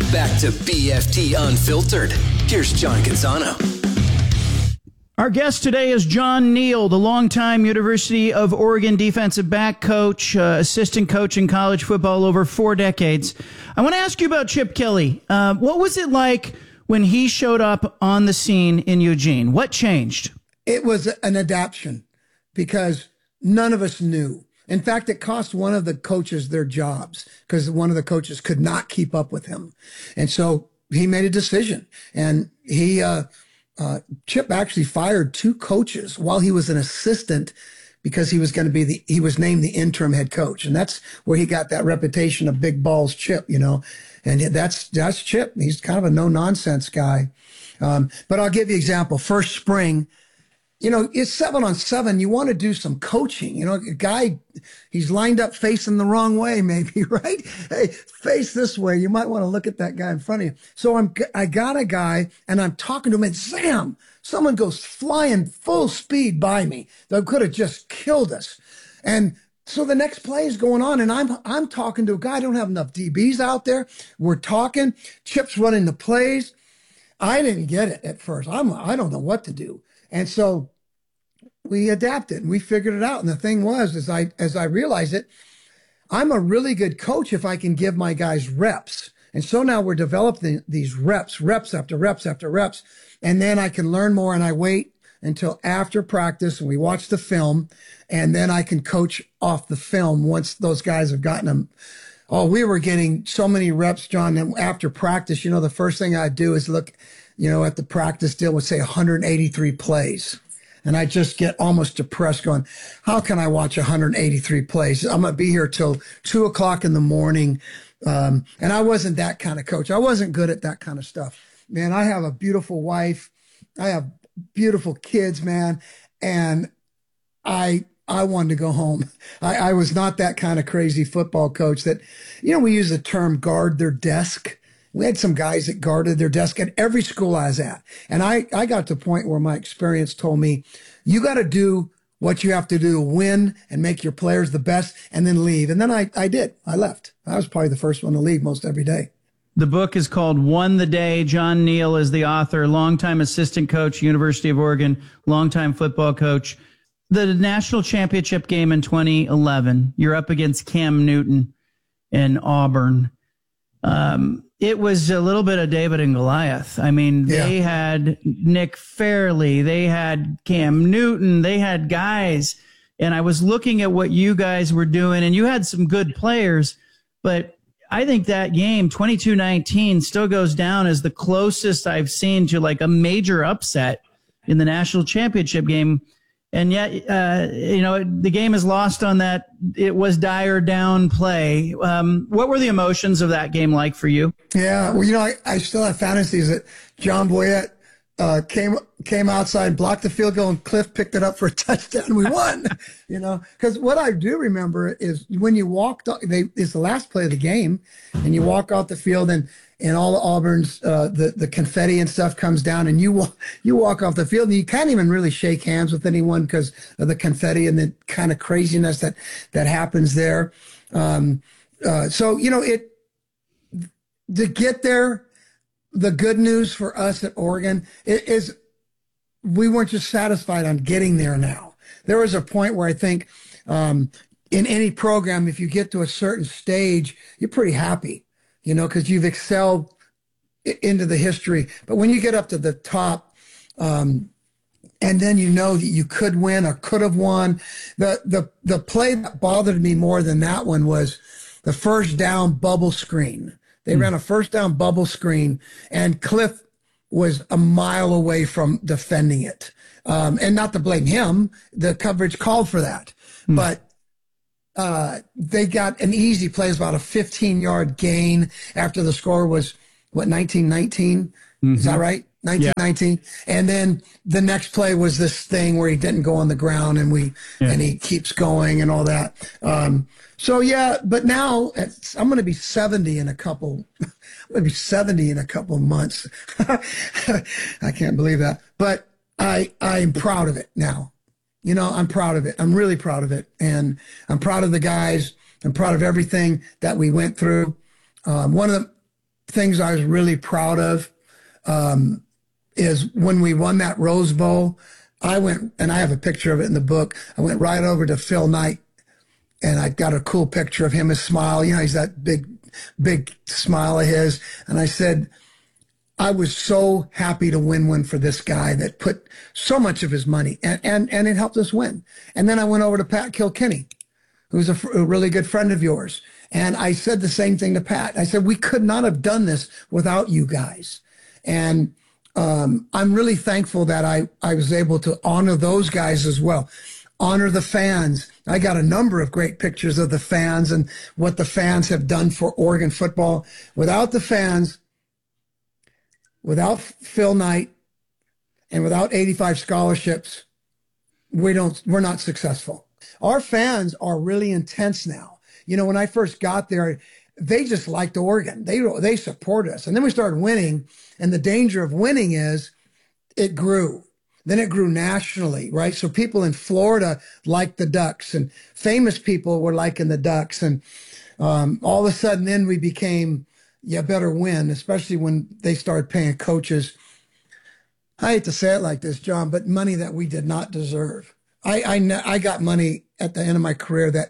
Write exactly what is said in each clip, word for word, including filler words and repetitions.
Back to B F T Unfiltered. Here's John Canzano. Our guest today is John Neal, the longtime University of Oregon defensive back coach, uh, assistant coach in college football over four decades. I want to ask you about Chip Kelly. Uh, what was it like when he showed up on the scene in Eugene? What changed? It was an adaptation because none of us knew. In fact, it cost one of the coaches their jobs because one of the coaches could not keep up with him. And so he made a decision. And he, uh, uh, Chip actually fired two coaches while he was an assistant because he was going to be the, he was named the interim head coach. And that's where he got that reputation of big balls Chip, you know, and that's, that's Chip. He's kind of a no nonsense guy. Um, but I'll give you an example. First spring, you know, it's seven on seven. You want to do some coaching. You know, a guy, he's lined up facing the wrong way, maybe, right? Hey, face this way. You might want to look at that guy in front of you. So I'm, I got a guy and I'm talking to him and Sam, someone goes flying full speed by me. That could have just killed us. And so the next play is going on and I'm, I'm talking to a guy. I don't have enough D Bs out there. We're talking. Chip's running the plays. I didn't get it at first. I'm, I don't know what to do. And so we adapted and we figured it out. And the thing was, as I, as I realized it, I'm a really good coach if I can give my guys reps. And so now we're developing these reps, reps after reps after reps. And then I can learn more and I wait until after practice and we watch the film. And then I can coach off the film once those guys have gotten them. Oh, we were getting so many reps, John. And after practice, you know, the first thing I do is look, you know, at the practice deal would say one hundred eighty-three plays. And I just get almost depressed going, how can I watch one hundred eighty-three plays? I'm going to be here till two o'clock in the morning. Um, and I wasn't that kind of coach. I wasn't good at that kind of stuff. Man, I have a beautiful wife. I have beautiful kids, man. And I, I wanted to go home. I, I was not that kind of crazy football coach that, you know, we use the term guard their desk. We had some guys that guarded their desk at every school I was at. And I, I got to the point where my experience told me, you got to do what you have to do to win and make your players the best and then leave. And then I, I did. I left. I was probably the first one to leave most every day. The book is called Won the Day. John Neal is the author, longtime assistant coach, University of Oregon, longtime football coach. The national championship game in twenty eleven, you're up against Cam Newton in Auburn. Um, It was a little bit of David and Goliath. I mean, they yeah. had Nick Fairley, they had Cam Newton, they had guys. And I was looking at what you guys were doing, and you had some good players. But I think that game, twenty-two nineteen, still goes down as the closest I've seen to like a major upset in the national championship game. And yet, uh, you know, the game is lost on that. It was dire down play. Um, what were the emotions of that game like for you? Yeah, well, you know, I, I still have fantasies that John Boyette uh, came came outside, blocked the field goal, and Cliff picked it up for a touchdown. And we won. You know, because what I do remember is when you walked, they it's the last play of the game, and you walk off the field, and and all the Auburn's uh, the the confetti and stuff comes down, and you walk you walk off the field, and you can't even really shake hands with anyone because of the confetti and the kind of craziness that that happens there. Um, uh, so you know it to get there. The good news for us at Oregon is we weren't just satisfied on getting there now. There was a point where I think um, in any program, if you get to a certain stage, you're pretty happy, you know, because you've excelled into the history. But when you get up to the top, um, and then you know that you could win or could have won, the, the, the play that bothered me more than that one was the first down bubble screen. They ran a first down bubble screen, and Cliff was a mile away from defending it. Um, and not to blame him, the coverage called for that. Mm. But uh, they got an easy play, it was about a fifteen-yard gain after the score was, what, nineteen nineteen? Mm-hmm. Is that right? nineteen nineteen. Yeah. And then the next play was this thing where he didn't go on the ground, and we yeah. and he keeps going and all that. Um, so yeah, but now it's, I'm going to be seventy in a couple. I'm going to be seventy in a couple months. I can't believe that, but I I'm proud of it now. You know, I'm proud of it. I'm really proud of it, and I'm proud of the guys. I'm proud of everything that we went through. Um, one of the things I was really proud of um, is when we won that Rose Bowl, I went, and I have a picture of it in the book, I went right over to Phil Knight, and I got a cool picture of him, his smile. You know, he's that big, big smile of his. And I said, I was so happy to win one for this guy that put so much of his money, and, and, and it helped us win. And then I went over to Pat Kilkenny, who's a, a really good friend of yours. And I said the same thing to Pat. I said, we could not have done this without you guys. And um, I'm really thankful that I, I was able to honor those guys as well. Honor the fans. I got a number of great pictures of the fans and what the fans have done for Oregon football. Without the fans, without Phil Knight, and without eighty-five scholarships, we don't, we're not successful. Our fans are really intense now. You know, when I first got there, they just liked Oregon. They, they supported us. And then we started winning. And the danger of winning is it grew. Then it grew nationally, right? So people in Florida liked the Ducks, and famous people were liking the Ducks. And um, all of a sudden, then we became, you better win, especially when they started paying coaches. I hate to say it like this, John, but money that we did not deserve. I, I, I got money at the end of my career that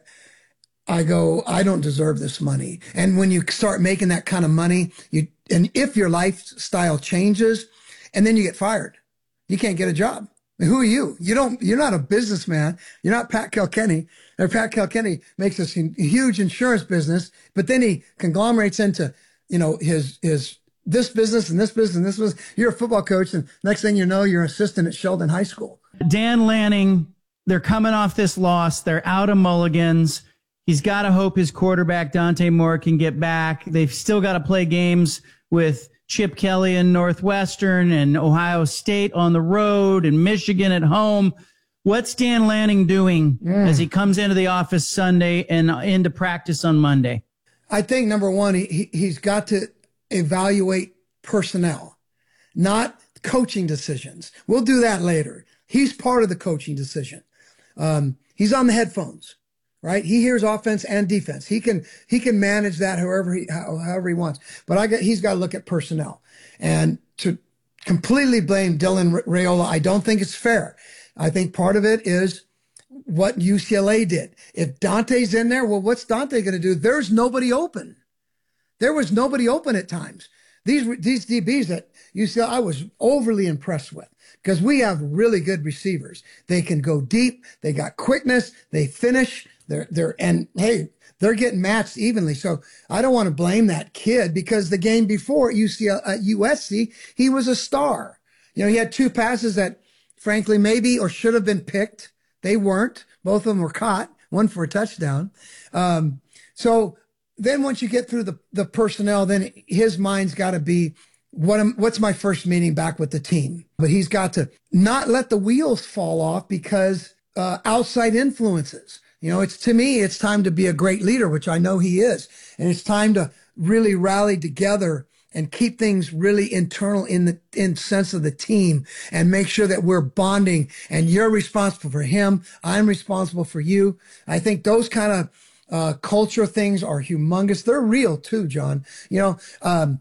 I go, I don't deserve this money. And when you start making that kind of money, you, and if your lifestyle changes, and then you get fired, you can't get a job. I mean, who are you? You don't, you're not a businessman. You're not Pat Kilkenny. Or Pat Kilkenny makes this huge insurance business, but then he conglomerates into, you know, his, his, this business and this business and this business. You're a football coach, and next thing you know, you're an assistant at Sheldon High School. Dan Lanning, they're coming off this loss. They're out of mulligans. He's got to hope his quarterback, Dante Moore, can get back. They've still got to play games with Chip Kelly in Northwestern and Ohio State on the road and Michigan at home. What's Dan Lanning doing mm. as he comes into the office Sunday and into practice on Monday? I think, number one, he, he's got to evaluate personnel, not coaching decisions. We'll do that later. He's part of the coaching decision. Um, he's on the headphones, right? He hears offense and defense. He can he can manage that however he however he wants. But I got he's got to look at personnel, and to completely blame Dylan Raiola, I don't think it's fair. I think part of it is what U C L A did. If Dante's in there, well, what's Dante going to do? There's nobody open. There was nobody open at times. These these D Bs that U C L A, I was overly impressed with, because we have really good receivers. They can go deep. They got quickness. They finish. They're they're and hey, they're getting matched evenly. So I don't want to blame that kid, because the game before at U C L A, at U S C, he was a star. You know, he had two passes that, frankly, maybe or should have been picked. They weren't. Both of them were caught. One for a touchdown. Um, so. Then once you get through the, the personnel, then his mind's got to be, what am, what's my first meeting back with the team? But he's got to not let the wheels fall off because uh, outside influences. You know, it's, to me, it's time to be a great leader, which I know he is. And it's time to really rally together and keep things really internal in the in sense of the team, and make sure that we're bonding, and you're responsible for him. I'm responsible for you. I think those kind of Uh, culture things are humongous. They're real too, John. You know, um,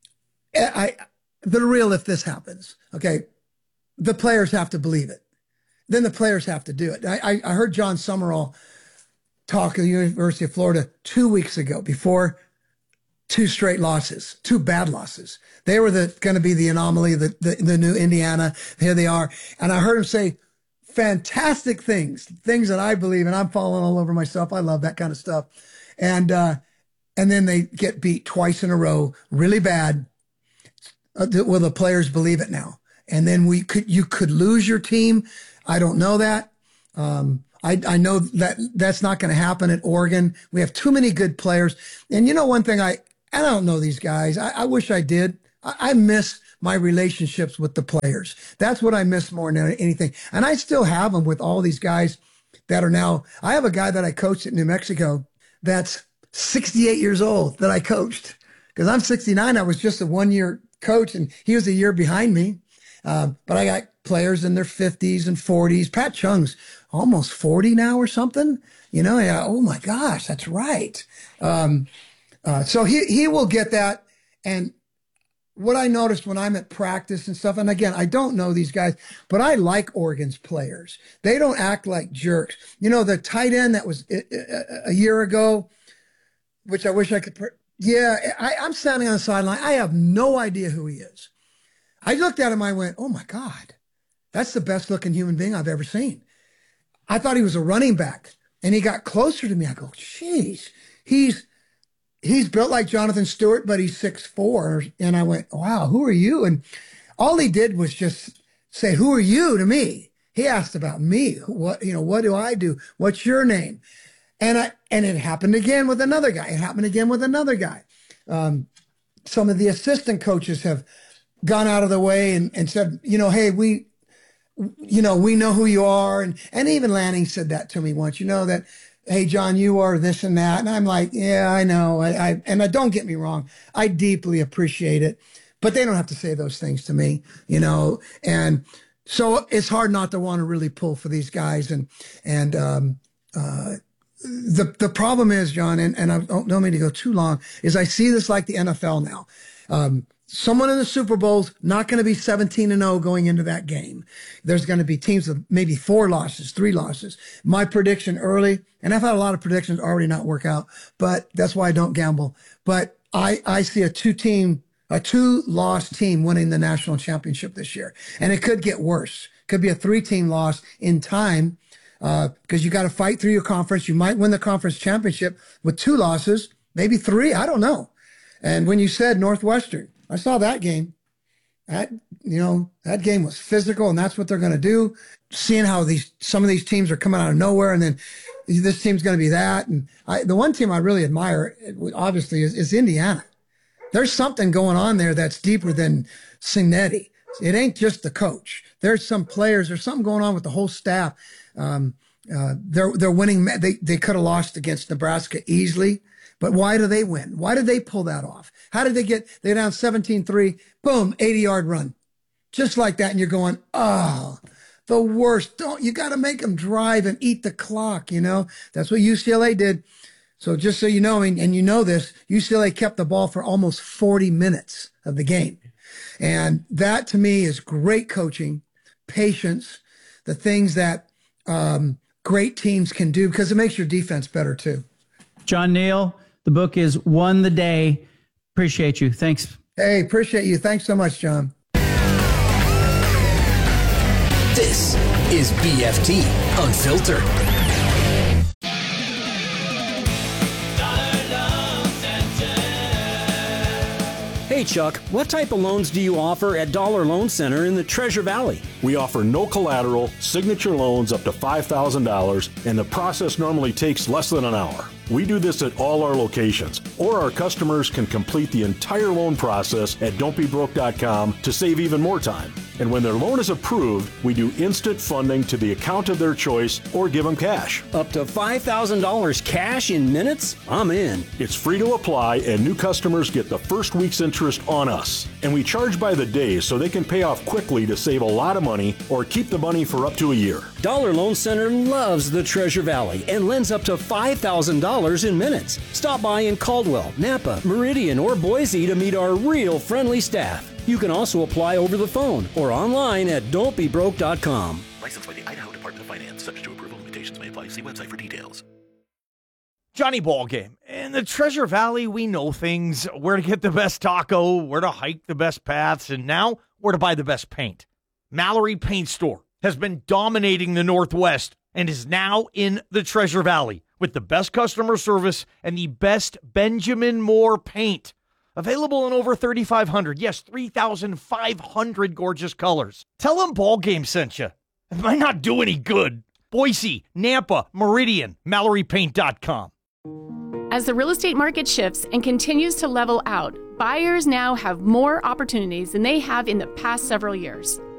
I, they're real if this happens. Okay. The players have to believe it. Then the players have to do it. I, I heard John Summerall talk at the University of Florida two weeks ago before two straight losses, two bad losses. They were the going to be the anomaly, the, the, the new Indiana. Here they are. And I heard him say, fantastic things, things that I believe, and I'm falling all over myself. I love that kind of stuff. And, uh, and then they get beat twice in a row, really bad. Uh, will the players believe it now? And then we could, you could lose your team. I don't know that. Um, I, I know that that's not going to happen at Oregon. We have too many good players. And you know, one thing I, I don't know these guys. I, I wish I did. I, I miss my relationships with the players. That's what I miss more than anything. And I still have them with all these guys that are now, I have a guy that I coached at New Mexico that's sixty-eight years old that I coached, because I'm sixty-nine. I was just a one year coach and he was a year behind me. Um, but I got players in their fifties and forties. Pat Chung's almost forty now or something. You know, yeah, oh my gosh, that's right. Um, uh, so he, he will get that. And what I noticed when I'm at practice and stuff, and again, I don't know these guys, but I like Oregon's players. They don't act like jerks. You know, the tight end that was a year ago, which I wish I could, yeah, I, I'm standing on the sideline. I have no idea who he is. I looked at him, I went, oh my God, that's the best looking human being I've ever seen. I thought he was a running back, and he got closer to me. I go, geez, he's, he's built like Jonathan Stewart, but he's six foot four. And I went, wow, who are you? And all he did was just say, who are you to me? He asked about me. What, you know, what do I do? What's your name? And I, and it happened again with another guy. It happened again with another guy. Um, some of the assistant coaches have gone out of the way and, and said, you know, hey, we, you know, we know who you are. And, and even Lanning said that to me once, you know, that, hey, John, you are this and that. And I'm like, yeah, I know. I, I and I don't get me wrong. I deeply appreciate it, but they don't have to say those things to me, you know? And so it's hard not to want to really pull for these guys. And, and, um, uh, the, the problem is, John, and, and I don't, don't mean to go too long, is I see this like the N F L now. Um, Someone in the Super Bowl's not going to be seventeen and oh going into that game. There's going to be teams with maybe four losses, three losses. My prediction early, and I've had a lot of predictions already not work out, but that's why I don't gamble. But I, I see a two team, a two loss team winning the national championship this year. And it could get worse. Could be a three team loss in time, uh, because you got to fight through your conference. You might win the conference championship with two losses, maybe three. I don't know. And when you said Northwestern, I saw that game. That, you know, that game was physical, and that's what they're going to do. Seeing how these, some of these teams are coming out of nowhere, and then this team's going to be that. And I, the one team I really admire, obviously, is, is Indiana. There's something going on there that's deeper than Cignetti. It ain't just the coach. There's some players. There's something going on with the whole staff. Um, uh, they're they're winning. They they could have lost against Nebraska easily. But why do they win? Why did they pull that off? How did they get, they're down seventeen three, boom, eighty yard run. Just like that. And you're going, oh, the worst. Don't, you got to make them drive and eat the clock, you know? That's what U C L A did. So just so you know, and, and you know this, U C L A kept the ball for almost forty minutes of the game. And that to me is great coaching, patience, the things that um, great teams can do, because it makes your defense better too. John Neal, the book is Won the Day. Appreciate you. Thanks. Hey, appreciate you. Thanks so much, John. This is B F T Unfiltered. Hey Chuck, what type of loans do you offer at Dollar Loan Center in the Treasure Valley? We offer no collateral, signature loans up to five thousand dollars, and the process normally takes less than an hour. We do this at all our locations, or our customers can complete the entire loan process at don't be broke dot com to save even more time. And when their loan is approved, we do instant funding to the account of their choice or give them cash. Up to five thousand dollars cash in minutes? I'm in. It's free to apply, and new customers get the first week's interest on us. And we charge by the day so they can pay off quickly to save a lot of money or keep the money for up to a year. Dollar Loan Center loves the Treasure Valley and lends up to five thousand dollars in minutes. Stop by in Caldwell, Napa, Meridian, or Boise to meet our real friendly staff. You can also apply over the phone or online at don't be broke dot com. Licensed by the Idaho Department of Finance. Subject to approval. Limitations may apply. See website for details. Johnny Ballgame. In the Treasure Valley, we know things. Where to get the best taco, where to hike the best paths, and now where to buy the best paint. Mallory Paint Store has been dominating the Northwest and is now in the Treasure Valley with the best customer service and the best Benjamin Moore paint. Available in over thirty-five hundred, yes, three thousand five hundred gorgeous colors. Tell them Ballgame sent you. It might not do any good. Boise, Nampa, Meridian, Mallory Paint dot com. As the real estate market shifts and continues to level out, buyers now have more opportunities than they have in the past several years.